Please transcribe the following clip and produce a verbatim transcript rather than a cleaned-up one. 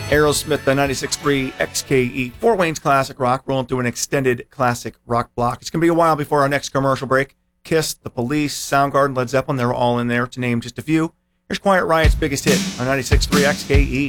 Aerosmith, the ninety-six point three X K E. Fort Wayne's classic rock, rolling through an extended classic rock block. It's going to be a while before our next commercial break. Kiss, The Police, Soundgarden, Led Zeppelin, they're all in there, to name just a few. Here's Quiet Riot's biggest hit on ninety-six point three X K E.